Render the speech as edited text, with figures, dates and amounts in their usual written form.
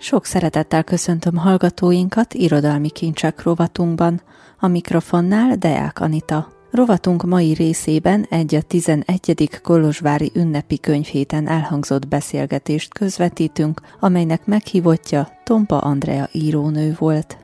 Sok szeretettel köszöntöm hallgatóinkat irodalmi kincsek rovatunkban. A mikrofonnál Deák Anita. Rovatunk mai részében a 11. kolozsvári ünnepi könyvhéten elhangzott beszélgetést közvetítünk, amelynek meghívottja Tompa Andrea írónő volt.